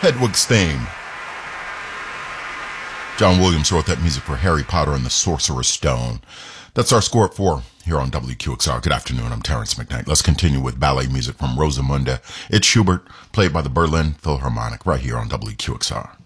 Hedwig Stain. John Williams wrote that music for Harry Potter and the Sorcerer's Stone. That's our score at 4 here on WQXR. Good afternoon, I'm Terrence McKnight. Let's continue with ballet music from Rosamunde. It's Schubert, played by the Berlin Philharmonic, right here on WQXR.